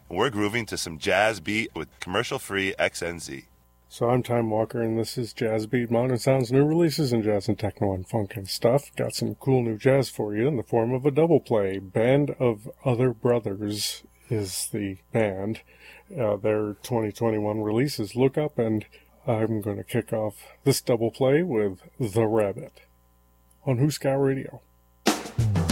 and we're grooving to some jazz beat with commercial-free XNZ. So I'm Time Walker, and this is Jazz Beat, Modern Sounds, new releases in jazz and techno and funk and stuff. Got some cool new jazz for you in the form of a double play. Band of Other Brothers is the band. Their 2021 releases Look Up, and I'm going to kick off this double play with The Rabbit on Who Ska Radio.